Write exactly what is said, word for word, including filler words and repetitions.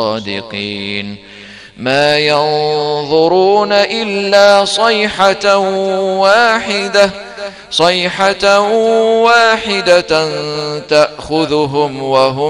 الصادقين ما ينظرون إلا صيحة واحدة صيحة واحدة تأخذهم وهم